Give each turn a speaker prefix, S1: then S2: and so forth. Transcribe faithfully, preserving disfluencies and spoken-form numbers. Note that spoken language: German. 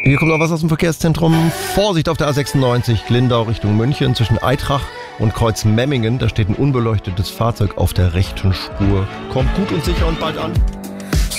S1: Hier kommt noch was aus dem Verkehrszentrum. Vorsicht auf der A sechsundneunzig, Glindau Richtung München, zwischen Eitrach und Kreuz Memmingen. Da steht ein unbeleuchtetes Fahrzeug auf der rechten Spur. Kommt gut und sicher und bald an.